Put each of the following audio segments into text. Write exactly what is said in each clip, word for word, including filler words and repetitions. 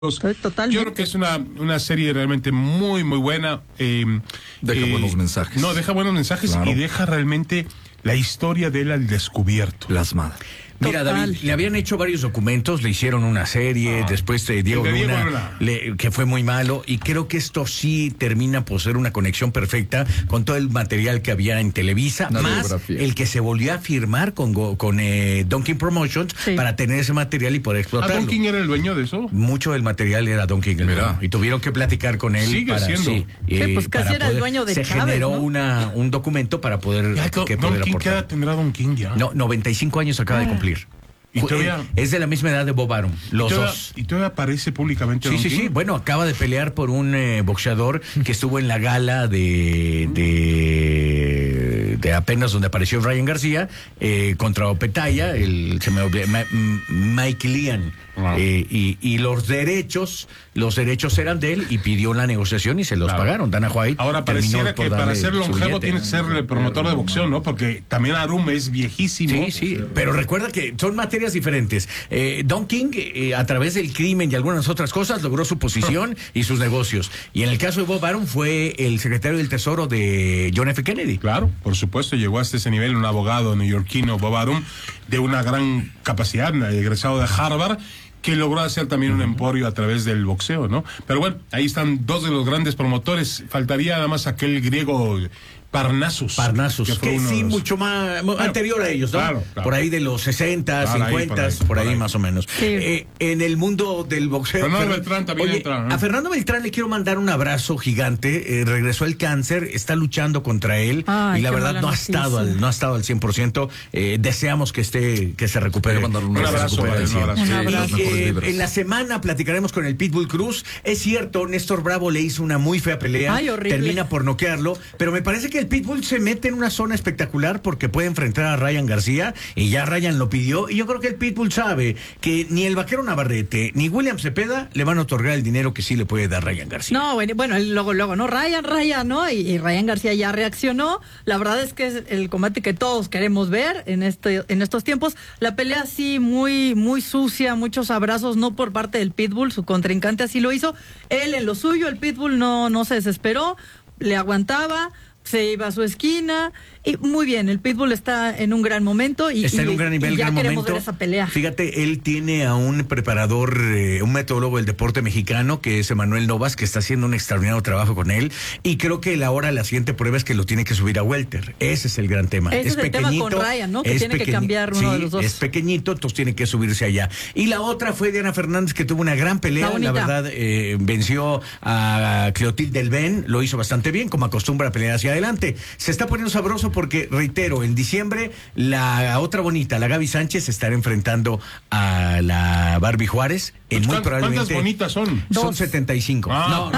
Totalmente. Yo creo que es una, una serie realmente muy, muy buena. Eh, deja eh, buenos mensajes. No, deja buenos mensajes claro. Y deja realmente la historia de él al descubierto. Plasmada. Mira, David, le habían hecho varios documentos, le hicieron una serie, ah, después de Diego de Luna, Luna. Le, que fue muy malo, y creo que esto sí termina por ser una conexión perfecta con todo el material que había en Televisa, una más biografía. El que se volvió a firmar con, con eh, Don King Promotions sí. para tener ese material y poder explotarlo. ¿Ah, Don King era el dueño de eso? Mucho del material era Don King, Mira. y tuvieron que platicar con él. Sigue para, siendo. Sí, sí, eh, pues casi era poder, el dueño de Se Chávez, generó ¿no? una, un documento para poder, ya, que Don poder King, aportar. ¿qué edad tendrá Don King ya? No, noventa y cinco años acaba ah. de cumplir. ¿Y todavía? Es de la misma edad de Bob Arum, los ¿Y todavía, dos. ¿Y todavía aparece públicamente Sí, Don sí, King? sí. Bueno, acaba de pelear por un eh, boxeador que estuvo en la gala de, de, de apenas donde apareció Ryan García eh, contra Opetaya, el se me olvidó, Ma, Mike Lian. Wow. Eh, y, y los derechos, los derechos eran de él y pidió la negociación y se los claro. pagaron. Dana White. Ahora pareciera que para ser longevo tiene que ser el promotor de boxeo, ¿no? Porque también Arum es viejísimo. Sí, sí. Pero recuerda que son materias diferentes. Eh, Don King, eh, a través del crimen y algunas otras cosas, logró su posición y sus negocios. Y en el caso de Bob Arum fue el secretario del Tesoro de John F. Kennedy. Claro, por supuesto, llegó hasta ese nivel un abogado neoyorquino, Bob Arum, de una gran capacidad, egresado de Harvard, que logró hacer también un emporio a través del boxeo, ¿no? Pero bueno, ahí están dos de los grandes promotores. Faltaría nada más aquel griego Parnassus. Parnassus, que, que sí, los... mucho más bueno, anterior a ellos, ¿no? Claro, claro. Por ahí de los sesenta, claro, cincuenta, ahí, por ahí, por ahí, por ahí. más o menos. Sí. Eh, en el mundo del boxeo. Fernando Fer... Beltrán también Oye, entra, ¿no? A Fernando Beltrán le quiero mandar un abrazo gigante. Eh, regresó el cáncer, está luchando contra él. Ay, y la verdad no ha, estado al, no ha estado al cien por ciento. Eh, deseamos que esté, que se recupere. Un, un abrazo, vale, un abrazo. Un abrazo. Y, eh, en la semana platicaremos con el Pitbull Cruz. Es cierto, Néstor Bravo le hizo una muy fea pelea. Ay, horrible. Termina por noquearlo. Pero me parece que el Pitbull se mete en una zona espectacular porque puede enfrentar a Ryan García y ya Ryan lo pidió, y yo creo que el Pitbull sabe que ni el Vaquero Navarrete ni William Cepeda le van a otorgar el dinero que sí le puede dar Ryan García. No, bueno, bueno luego, luego, ¿no? Ryan, Ryan, ¿no? Y, y Ryan García ya reaccionó. La verdad es que es el combate que todos queremos ver en este, en estos tiempos. La pelea sí muy, muy sucia, muchos abrazos, no por parte del Pitbull, su contrincante así lo hizo. Él en lo suyo, el Pitbull no, no se desesperó, le aguantaba, se iba a su esquina y muy bien, el Pitbull está en un gran momento y está y, en un gran nivel, y ya gran queremos momento. ver esa pelea. Fíjate, él tiene a un preparador, eh, un metodólogo del deporte mexicano, que es Emanuel Novas, que está haciendo un extraordinario trabajo con él, y creo que la hora, la siguiente prueba es que lo tiene que subir a welter. Ese es el gran tema. Ese es, es el pequeñito, tema con Ryan, ¿no? Que tiene que cambiar uno sí, de los dos. Es pequeñito, entonces tiene que subirse allá. Y la otra fue Diana Fernández, que tuvo una gran pelea, la, la verdad, eh, venció a Cleotilde Delben, lo hizo bastante bien, como acostumbra a pelear hacia adelante. Se está poniendo sabroso porque, reitero, en diciembre la otra bonita, la Gaby Sánchez, estará enfrentando a la Barbie Juárez. En muy probablemente, ¿Cuántas bonitas son? Son dos. setenta y cinco. Ah, no, no,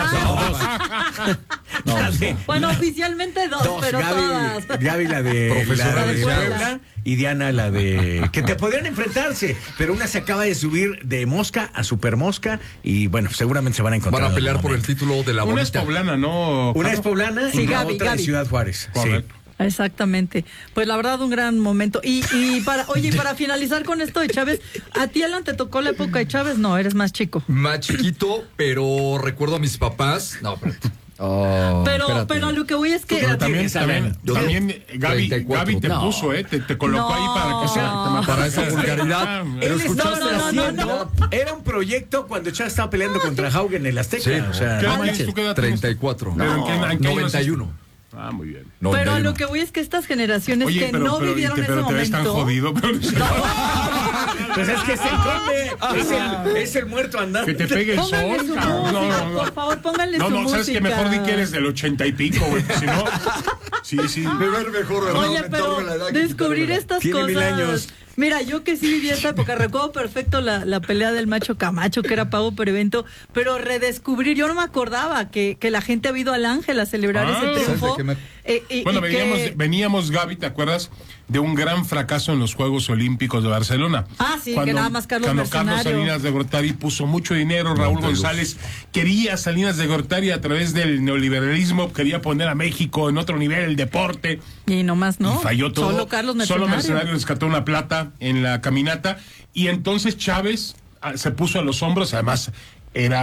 ah. no, no, no. Bueno, oficialmente dos, dos pero Gaby, todas. Gaby la de, la de Puebla. Puebla y Diana la de... que te podrían enfrentarse, pero una se acaba de subir de mosca a super mosca y bueno, seguramente se van a encontrar. Van a pelear por el título de la bonita. Una es poblana, ¿no? Una es poblana sí, y Gaby, la otra Gaby. de Ciudad Juárez. Correcto. Sí. Exactamente. Pues la verdad, un gran momento. Y, y para, oye, para finalizar con esto de Chávez, ¿a ti, Alan, te tocó la época de Chávez? No, eres más chico. Más chiquito, pero recuerdo a mis papás. No, pero... Oh, pero, espérate. pero lo que voy es que... Pero también, también, Yo también Gaby, Gaby te no. puso, ¿eh? Te, te colocó No. ahí para que sea... Te para esa vulgaridad. Él ¿Escuchaste estaba no, no, no, haciendo, no. era un proyecto cuando Chávez estaba peleando contra Haugen en el Azteca. Sí, o sea, ¿Qué no edad tienes manches. tú? ¿Qué edad tienes? treinta y cuatro. ¿Pero en qué- en qué año noventa y uno. Ah, muy bien. Pero a noventa y uno. lo que voy es que estas generaciones Oye, que pero, no pero, y vivieron te, ese pero te ves tan momento... jodido. Pero... Pues es que es el conde, es el, es el muerto andante. Que te pegue el Pónganle sol, su cabrón. música, No, no, no. por favor, pónganle No, su no, música. sabes que mejor di que eres del ochenta y pico, güey. Si no, sí, sí. Me va a ir mejor, ¿verdad? Oye, pero Aumentarme la edad que descubrir quitarme la- estas Tiene cosas... mil años. Mira, yo que sí viví esta época, recuerdo perfecto la, la pelea del Macho Camacho, que era pago por evento, pero redescubrir, yo no me acordaba que, que la gente ha ido al Ángel a celebrar Ah. ese triunfo. Me... Eh, y, Bueno, y veníamos, que... veníamos, Gaby, ¿te acuerdas? De un gran fracaso en los Juegos Olímpicos de Barcelona. Ah, sí, que nada más Carlos Cuando Carlos Mercenario. Salinas de Gortari puso mucho dinero, Raúl Monteluz. González quería Salinas de Gortari a través del neoliberalismo, quería poner a México en otro nivel, el deporte. Y nomás, ¿no? Y falló todo. Solo Carlos Solo Mercenario. Mercenario rescató una plata en la caminata. Y entonces Chávez ah, se puso a los hombros, además era